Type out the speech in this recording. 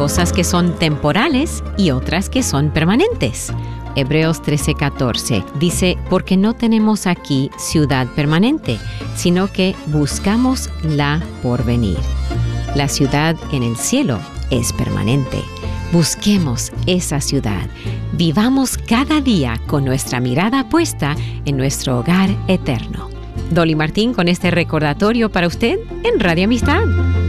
cosas que son temporales y otras que son permanentes. Hebreos 13:14 dice, porque no tenemos aquí ciudad permanente, sino que buscamos la porvenir. La ciudad en el cielo es permanente. Busquemos esa ciudad. Vivamos cada día con nuestra mirada puesta en nuestro hogar eterno. Dolly Martín con este recordatorio para usted en Radio Amistad.